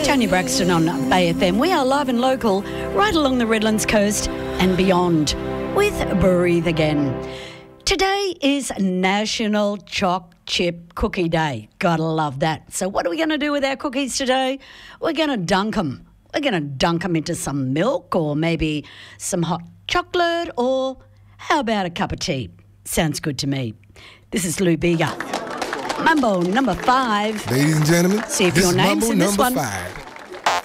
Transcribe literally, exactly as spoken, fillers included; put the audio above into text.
Tony Braxton on Bay F M. We are live and local right along the Redlands coast and beyond with Breathe Again. Today is National Choc Chip Cookie Day. Gotta love that. So what are we going to do with our cookies today? We're going to dunk them. We're going to dunk them into some milk or maybe some hot chocolate, or how about a cup of tea? Sounds good to me. This is Lou Bega. Mambo number five. Ladies and gentlemen, see if this your is name's Mambo in this number one. five.